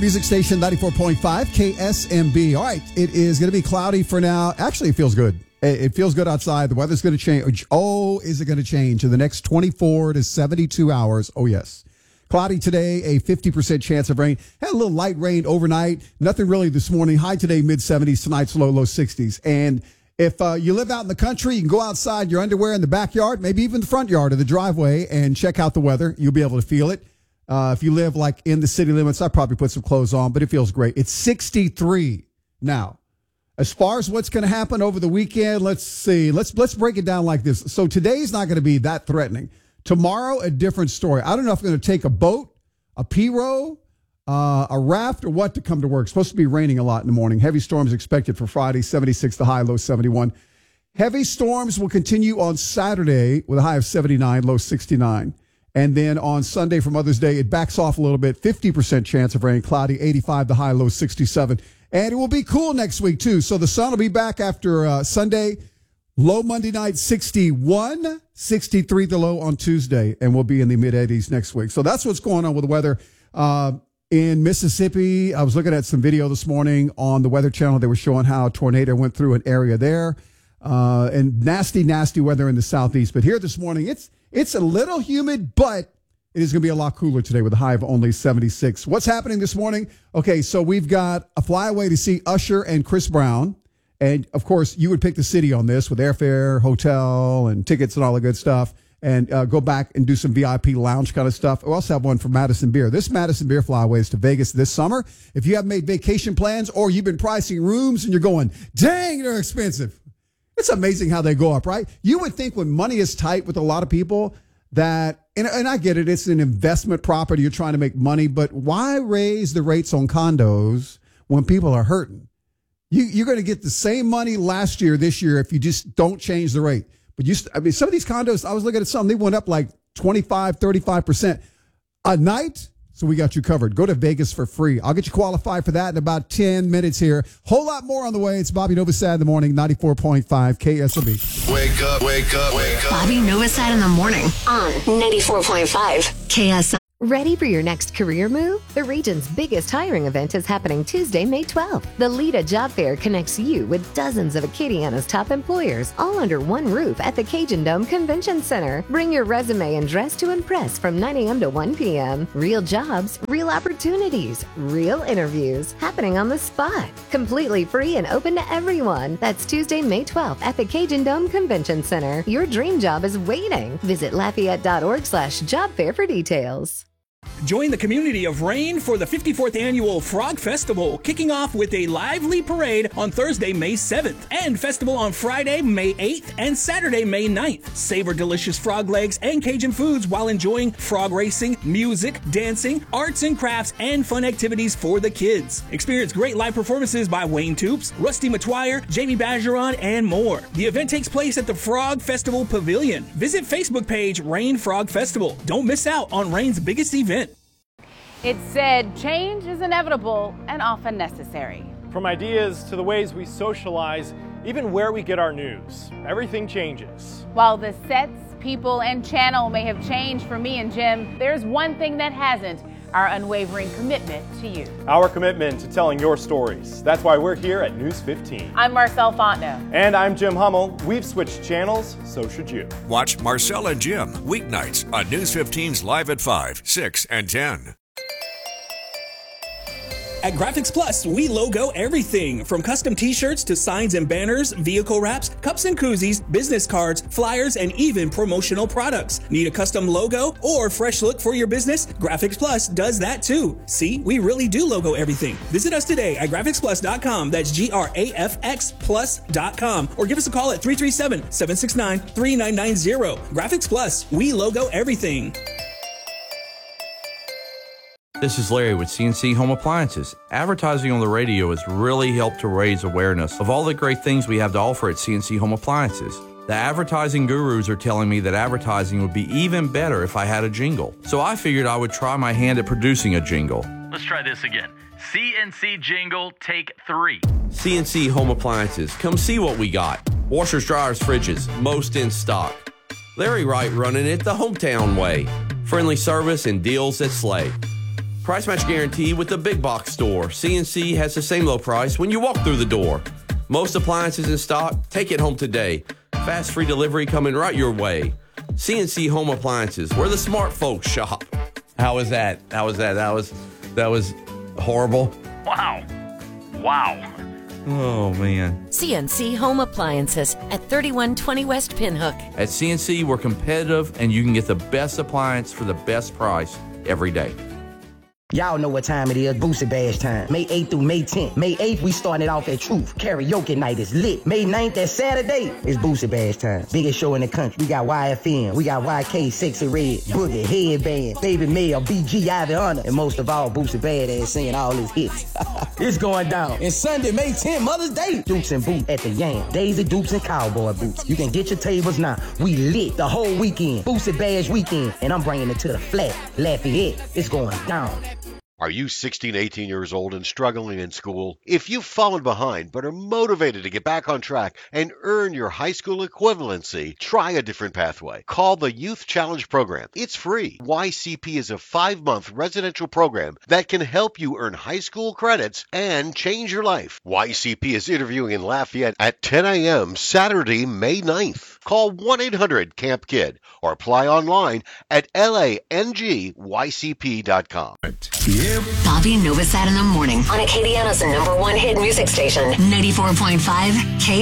Music station 94.5 KSMB. All right, it is going to be cloudy for now. Actually, it feels good. It feels good outside. The weather's going to change. Oh, is it going to change in the next 24 to 72 hours? Oh, yes. Cloudy today, a 50% chance of rain. Had a little light rain overnight. Nothing really this morning. High today, mid-70s. Tonight's low 60s. And if you live out in the country, you can go outside your underwear in the backyard, maybe even the front yard or the driveway, and check out the weather. You'll be able to feel it. If you live like in the city limits, I'd probably put some clothes on, but it feels great. It's 63 now. As far as what's going to happen over the weekend, let's see. Let's break it down like this. So today's not going to be that threatening. Tomorrow, a different story. I don't know if I'm going to take a boat, a pirogue, a raft, or what to come to work. It's supposed to be raining a lot in the morning. Heavy storms expected for Friday, 76 the high, low 71. Heavy storms will continue on Saturday with a high of 79, low 69. And then on Sunday for Mother's Day, it backs off a little bit. 50% chance of rain, cloudy, 85 the high, low 67. And it will be cool next week, too. So the sun will be back after Sunday. Low Monday night, 61, 63 the low on Tuesday. And we'll be in the mid-80s next week. So that's what's going on with the weather. In Mississippi, I was looking at some video this morning on the Weather Channel. They were showing how a tornado went through an area there. And nasty, nasty weather in the southeast. But here this morning, it's a little humid, but it is going to be a lot cooler today with a high of only 76. What's happening this morning? Okay, so we've got a flyaway to see Usher and Chris Brown. And, of course, you would pick the city on this with airfare, hotel, and tickets and all the good stuff. And go back and do some VIP lounge kind of stuff. We also have one for Madison Beer. This Madison Beer flyaway is to Vegas this summer. If you haven't made vacation plans or you've been pricing rooms and you're going, dang, they're expensive. It's amazing how they go up, right? You would think when money is tight with a lot of people that, and I get it, it's an investment property. You're trying to make money, but why raise the rates on condos when people are hurting? You're going to get the same money last year, this year, if you just don't change the rate. But some of these condos, I was looking at some, they went up like 25, 35% a night. So we got you covered. Go to Vegas for free. I'll get you qualified for that in about 10 minutes here. Whole lot more on the way. It's Bobby Novosad in the morning, 94.5 KSOB. Wake up, wake up, wake up. Bobby Novosad in the morning on 94.5 KSOB. Ready for your next career move? The region's biggest hiring event is happening Tuesday, May 12th. The Lita Job Fair connects you with dozens of Acadiana's top employers, all under one roof at the Cajun Dome Convention Center. Bring your resume and dress to impress from 9 a.m. to 1 p.m. Real jobs, real opportunities, real interviews happening on the spot. Completely free and open to everyone. That's Tuesday, May 12th at the Cajun Dome Convention Center. Your dream job is waiting. Visit Lafayette.org/job fair for details. Join the community of Rain for the 54th Annual Frog Festival, kicking off with a lively parade on Thursday, May 7th, and festival on Friday, May 8th, and Saturday, May 9th. Savor delicious frog legs and Cajun foods while enjoying frog racing, music, dancing, arts and crafts, and fun activities for the kids. Experience great live performances by Wayne Toops, Rusty Matwire, Jamie Bajeron, and more. The event takes place at the Frog Festival Pavilion. Visit Facebook page Rain Frog Festival. Don't miss out on Rain's biggest event. It said change is inevitable and often necessary. From ideas to the ways we socialize, even where we get our news, everything changes. While the sets, people, and channel may have changed for me and Jim, there's one thing that hasn't: our unwavering commitment to you. Our commitment to telling your stories. That's why we're here at News 15. I'm Marcel Fontenot. And I'm Jim Hummel. We've switched channels, so should you. Watch Marcel and Jim weeknights on News 15's Live at 5, 6, and 10. At Graphics Plus, we logo everything from custom t-shirts to signs and banners, vehicle wraps, cups and koozies, business cards, flyers, and even promotional products. Need a custom logo or fresh look for your business? Graphics Plus does that too. See, we really do logo everything. Visit us today at graphicsplus.com. That's GRAFX+.com. Or give us a call at 337-769-3990. Graphics Plus, we logo everything. This is Larry with CNC Home Appliances. Advertising on the radio has really helped to raise awareness of all the great things we have to offer at CNC Home Appliances. The advertising gurus are telling me that advertising would be even better if I had a jingle. So I figured I would try my hand at producing a jingle. Let's try this again. CNC jingle, take 3. CNC Home Appliances. Come see what we got. Washers, dryers, fridges, most in stock. Larry Wright running it the hometown way. Friendly service and deals that slay. Price match guarantee with the big box store. CNC has the same low price when you walk through the door. Most appliances in stock. Take it home today. Fast free delivery coming right your way. CNC Home Appliances, where the smart folks shop. How was that? That was horrible. Wow. Oh, man. CNC Home Appliances at 3120 West Pinhook. At CNC, we're competitive, and you can get the best appliance for the best price every day. Y'all know what time it is, Boosie Bash time. May 8th through May 10th. May 8th, we starting it off at Truth. Karaoke night is lit. May 9th, that Saturday, is Boosie Bash time. Biggest show in the country. We got YFN, we got YK, Sexy Red, Boogie, Headband, Baby Mail, BG, Ivy Hunter, and most of all, Boosie Badass singing all his hits. It's going down. And Sunday, May 10th, Mother's Day, Dukes and Boots at the Yam. Daisy Dukes and Cowboy Boots. You can get your tables now. We lit the whole weekend. Boosie Bash weekend. And I'm bringing it to the flat. Lafayette. It's going down. Are you 16, 18 years old and struggling in school? If you've fallen behind but are motivated to get back on track and earn your high school equivalency, try a different pathway. Call the Youth Challenge Program. It's free. YCP is a 5-month residential program that can help you earn high school credits and change your life. YCP is interviewing in Lafayette at 10 a.m. Saturday, May 9th. Call 1-800-CAMP-KID or apply online at langYCP.com. Bobby Novosad in the morning on Acadiana's #1 hit music station, 94.5 K.